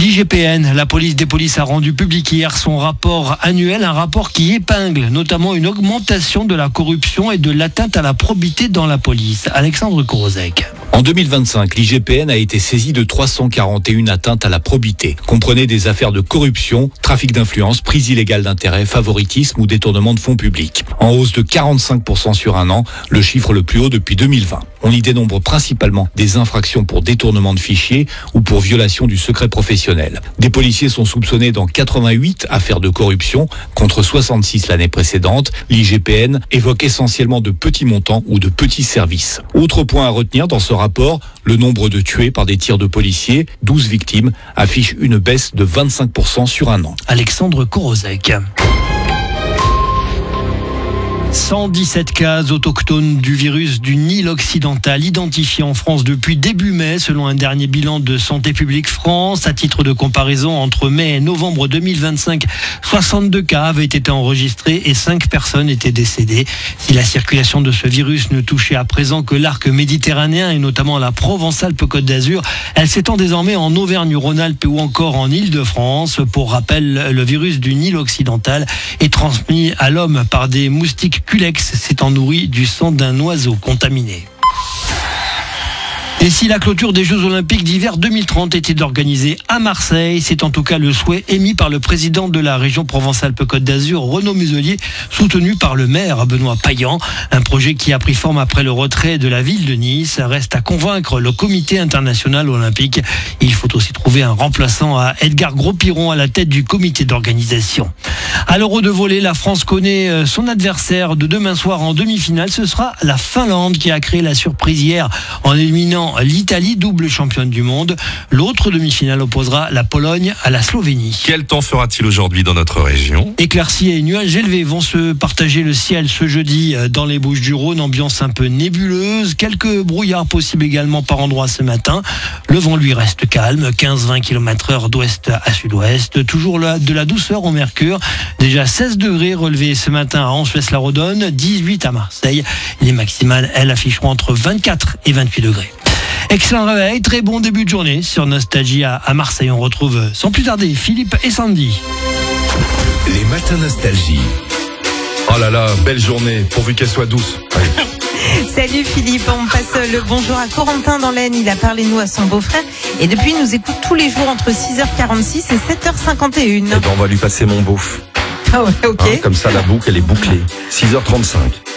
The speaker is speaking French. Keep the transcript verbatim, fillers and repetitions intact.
L'I G P N, la police des polices, a rendu public hier son rapport annuel, un rapport qui épingle notamment une augmentation de la corruption et de l'atteinte à la probité dans la police. Alexandre Korozek. En deux mille vingt-cinq, l'I G P N a été saisie de trois cent quarante et une atteintes à la probité. Comprenaient des affaires de corruption, trafic d'influence, prise illégale d'intérêt, favoritisme ou détournement de fonds publics. En hausse de quarante-cinq pour cent sur un an, le chiffre le plus haut depuis deux mille vingt. On y dénombre principalement des infractions pour détournement de fichiers ou pour violation du secret professionnel. Des policiers sont soupçonnés dans quatre-vingt-huit affaires de corruption contre soixante-six l'année précédente. L'I G P N évoque essentiellement de petits montants ou de petits services. Autre point à retenir dans ce rapport, le nombre de tués par des tirs de policiers, douze victimes, affiche une baisse de vingt-cinq pour cent sur un an. Alexandre Korozek. cent dix-sept cas autochtones du virus du Nil occidental identifiés en France depuis début mai, selon un dernier bilan de Santé publique France. À titre de comparaison, entre mai et novembre deux mille vingt-cinq, soixante-deux cas avaient été enregistrés et cinq personnes étaient décédées. Si la circulation de ce virus ne touchait à présent que l'arc méditerranéen et notamment la Provence-Alpes-Côte d'Azur, elle s'étend désormais en Auvergne-Rhône-Alpes ou encore en Île-de-France. Pour rappel, le virus du Nil occidental est transmis à l'homme par des moustiques Culex, s'étant nourri du sang d'un oiseau contaminé. Et si la clôture des Jeux Olympiques d'hiver deux mille trente était d'organiser à Marseille, c'est en tout cas le souhait émis par le président de la région Provence-Alpes-Côte d'Azur, Renaud Muselier, soutenu par le maire Benoît Payan. Un projet qui a pris forme après le retrait de la ville de Nice. Reste à convaincre le comité international olympique. Il faut aussi trouver un remplaçant à Edgar Gros-Piron à la tête du comité d'organisation. À l'Euro de volley, la France connaît son adversaire de demain soir en demi-finale. Ce sera la Finlande qui a créé la surprise hier en éliminant l'Italie, double championne du monde. L'autre demi-finale opposera la Pologne à la Slovénie. Quel temps fera-t-il aujourd'hui dans notre région ? Éclaircies et nuages élevés vont se partager le ciel ce jeudi dans les Bouches-du-Rhône. Ambiance un peu nébuleuse. Quelques brouillards possibles également par endroits ce matin. Le vent, lui, reste calme. quinze à vingt kilomètres heure d'ouest à sud-ouest. Toujours de la douceur au mercure. Déjà seize degrés relevés ce matin à Anse-la-Rodonne. dix-huit à Marseille. Les maximales, elles, afficheront entre vingt-quatre et vingt-huit degrés. Excellent réveil, très bon début de journée sur Nostalgie à Marseille. On retrouve sans plus tarder Philippe et Sandy. Les matins Nostalgie. Oh là là, belle journée, pourvu qu'elle soit douce. Allez. Salut Philippe, on passe le bonjour à Corentin dans l'Aisne. Il a parlé nous à son beau-frère et depuis il nous écoute tous les jours entre six heures quarante-six et sept heures cinquante et une. Eh ben, on va lui passer mon beauf. Ah ouais, ok. Hein, comme ça la boucle elle est bouclée. six heures trente-cinq.